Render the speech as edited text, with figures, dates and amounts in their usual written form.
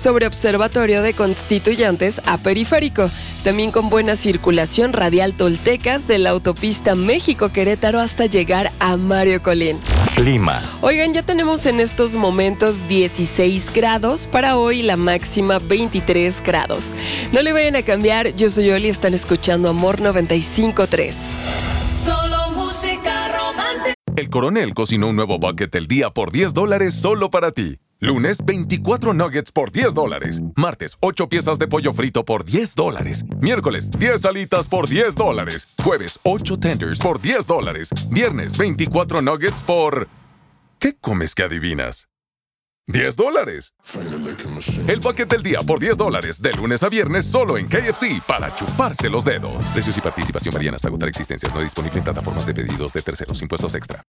sobre Observatorio de Constituyentes a Periférico, también con buena circulación radial Toltecas de la autopista México-Querétaro hasta llegar a Mario Colín. Clima. Oigan, ya tenemos en estos momentos 16 grados, para hoy la máxima 23 grados. No le vayan a cambiar, yo soy Oli, están escuchando Amor 95.3. Solo música romántica. El Coronel cocinó un nuevo bucket del día por $10 solo para ti. Lunes, 24 nuggets por $10. Martes, 8 piezas de pollo frito por $10. Miércoles, 10 alitas por $10. Jueves, 8 tenders por $10. Viernes, 24 nuggets por... ¿Qué comes que adivinas? $10. El bucket del día por $10, de lunes a viernes solo en KFC, para chuparse los dedos. Precios y participación varían hasta agotar existencias. No disponible en plataformas de pedidos de terceros. Impuestos extra.